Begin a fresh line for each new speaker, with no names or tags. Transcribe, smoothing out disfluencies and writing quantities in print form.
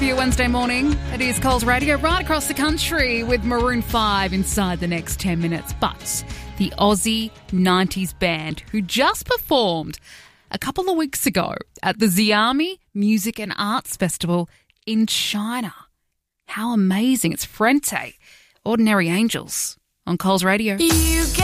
for your Wednesday morning. It is Coles Radio right across the country with Maroon 5 inside the next 10 minutes. But the Aussie 90s band who just performed a couple of weeks ago at the Xiami Music and Arts Festival in China. How amazing. It's Frente, Ordinary Angels on Coles Radio.